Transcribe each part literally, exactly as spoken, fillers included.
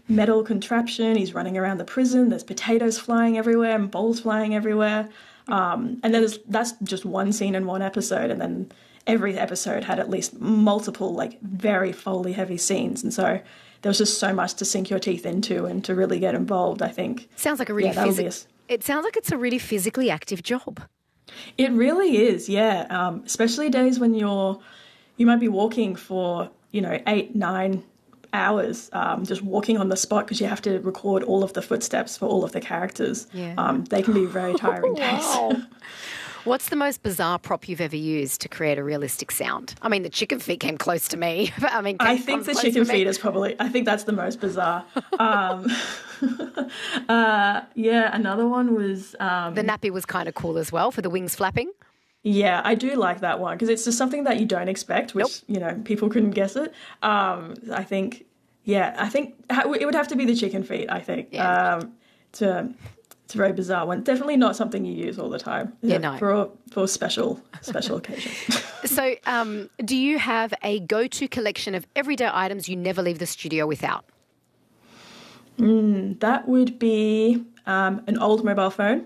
metal contraption. He's running around the prison. There's potatoes flying everywhere and bowls flying everywhere. Um, and then there's, that's just one scene in one episode. And then every episode had at least multiple, like, very Foley heavy scenes. And so there was just so much to sink your teeth into and to really get involved, I think. Sounds like a really yeah, phys- a... It sounds like it's a really physically active job. It really is, yeah. Um, especially days when you're, you might be walking for, you know, eight, nine hours, um, just walking on the spot because you have to record all of the footsteps for all of the characters. Yeah. Um, they can be very tiring days. Wow. What's the most bizarre prop you've ever used to create a realistic sound? I mean, the chicken feet came close to me. But I mean, I think the chicken feet is probably, I think that's the most bizarre. um, uh, yeah, another one was... Um, the nappy was kind of cool as well for the wings flapping. Yeah, I do like that one because it's just something that you don't expect, which, nope. you know, people couldn't guess it. Um, I think, yeah, I think it would have to be the chicken feet, I think, yeah. um, to... It's a very bizarre one. Definitely not something you use all the time. Yeah, no. For, for special special occasions. So um, do you have a go-to collection of everyday items you never leave the studio without? Mm, that would be um, an old mobile phone,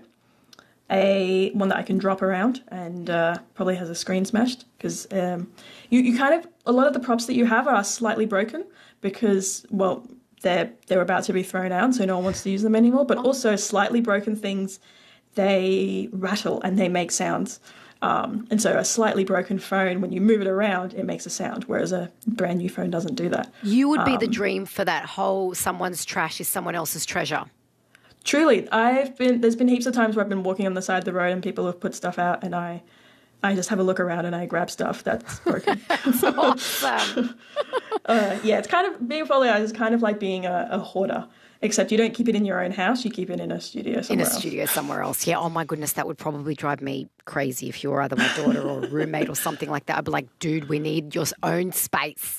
a one that I can drop around and uh, probably has a screen smashed because um, you, you kind of, a lot of the props that you have are slightly broken because, well, They're, they're about to be thrown out, so no one wants to use them anymore. But also slightly broken things, they rattle and they make sounds. Um, and so a slightly broken phone, when you move it around, it makes a sound, whereas a brand new phone doesn't do that. You would be um, the dream for that whole someone's trash is someone else's treasure. Truly. I've been, there's been heaps of times where I've been walking on the side of the road and people have put stuff out and I... I just have a look around and I grab stuff that's broken. That's awesome. uh, yeah, it's kind of, being a Foley artist is kind of like being a, a hoarder, except you don't keep it in your own house, you keep it in a studio somewhere else. In a studio somewhere else, yeah. Oh, my goodness, that would probably drive me crazy if you were either my daughter or a roommate or something like that. I'd be like, dude, we need your own space.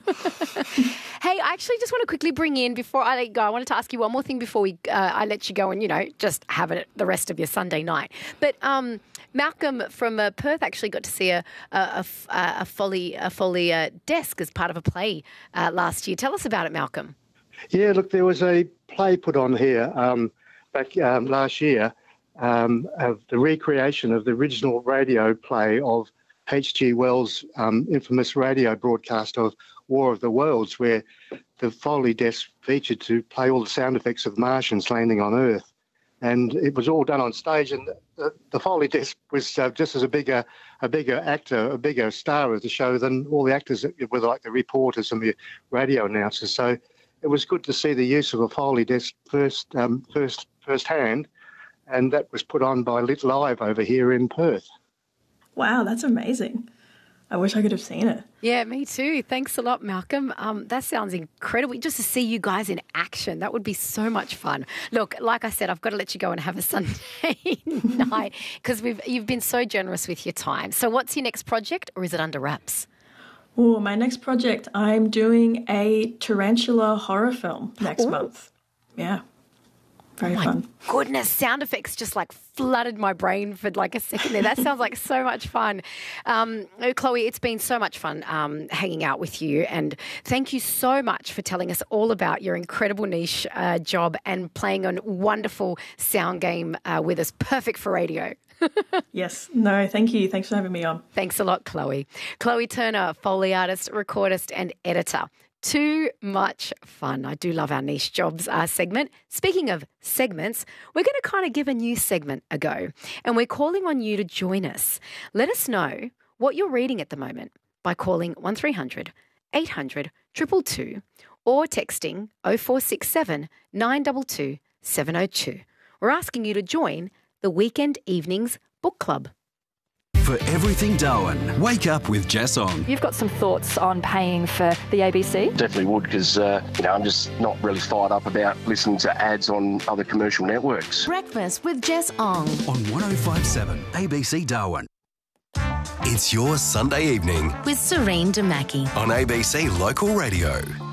Hey, I actually just want to quickly bring in, before I let you go, I wanted to ask you one more thing before we uh, I let you go and, you know, just have it the rest of your Sunday night. But um, Malcolm from uh, Perth actually got to see a a, a, a Foley, a Foley uh, desk as part of a play uh, last year. Tell us about it, Malcolm. Yeah, look, there was a play put on here um, back um, last year um, of the recreation of the original radio play of H G Wells' um, infamous radio broadcast of War of the Worlds, where the Foley desk featured to play all the sound effects of Martians landing on Earth. And it was all done on stage, and the, the Foley desk was uh, just as a bigger a bigger actor, a bigger star of the show than all the actors that were like the reporters and the radio announcers. So it was good to see the use of a Foley desk first, um, first, first hand, and that was put on by Lit Live over here in Perth. Wow, that's amazing. I wish I could have seen it. Yeah, me too. Thanks a lot, Malcolm. Um, that sounds incredible. Just to see you guys in action, that would be so much fun. Look, like I said, I've got to let you go and have a Sunday night because we've you've been so generous with your time. So what's your next project, or is it under wraps? Oh, my next project, I'm doing a tarantula horror film next Ooh. month. Yeah. Very oh my fun. Goodness, sound effects just like flooded my brain for like a second there. That sounds like so much fun. Um, Chloe, it's been so much fun um, hanging out with you, and thank you so much for telling us all about your incredible niche uh, job and playing a wonderful sound game uh, with us. Perfect for radio. Yes. No, thank you. Thanks for having me on. Thanks a lot, Chloe. Chloe Turner, Foley artist, recordist and editor. Too much fun. I do love our niche jobs uh, segment. Speaking of segments, we're going to kind of give a new segment a go, and we're calling on you to join us. Let us know what you're reading at the moment by calling one three hundred eight hundred two two two or texting oh four six seven nine two two seven oh two. We're asking you to join the Weekend Evenings Book Club. For everything Darwin, wake up with Jess on. You've got some thoughts on paying for the A B C? Definitely would, because uh, you know, I'm just not really fired up about listening to ads on other commercial networks. Breakfast with Jess Ong on one oh five point seven A B C Darwin. It's your Sunday evening with Serene Damaki on A B C Local Radio.